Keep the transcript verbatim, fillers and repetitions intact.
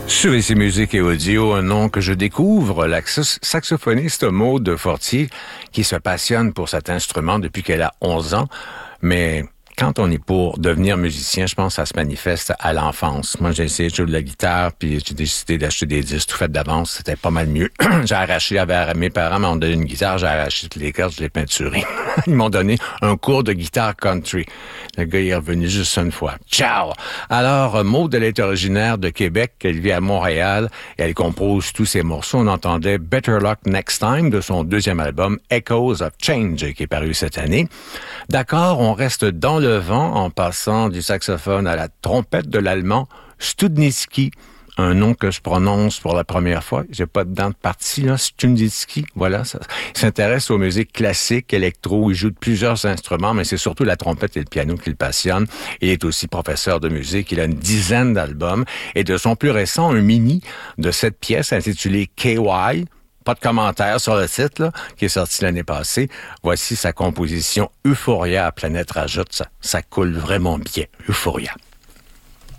Sur Ici Musique et Audio, un nom que je découvre, la saxophoniste Maude Fortier, qui se passionne pour cet instrument depuis qu'elle a onze ans, mais quand on est pour devenir musicien, je pense que ça se manifeste à l'enfance. Moi, j'ai essayé de jouer de la guitare, puis j'ai décidé d'acheter des disques tout faits d'avance. C'était pas mal mieux. J'ai arraché, avec mes parents m'ont donné une guitare, j'ai arraché toutes les cordes, je l'ai peinturée. Ils m'ont donné un cours de guitare country. Le gars est revenu juste une fois. Ciao! Alors, Maude, elle est originaire de Québec, elle vit à Montréal, et elle compose tous ses morceaux. On entendait Better Luck Next Time de son deuxième album, Echoes of Change, qui est paru cette année. D'accord, on reste dans le vent en passant du saxophone à la trompette de l'allemand Studnicki, un nom que je prononce pour la première fois. J'ai pas de dents de partie, là. Studnicki, voilà. Ça. Il s'intéresse aux musiques classiques, électro. Il joue de plusieurs instruments, mais c'est surtout la trompette et le piano qui le passionnent. Il est aussi professeur de musique. Il a une dizaine d'albums. Et de son plus récent, un mini de cette pièce intitulée K Y, pas de commentaire sur le titre, là, qui est sorti l'année passée. Voici sa composition Euphoria à Planète Rajoute. Ça, ça coule vraiment bien. Euphoria.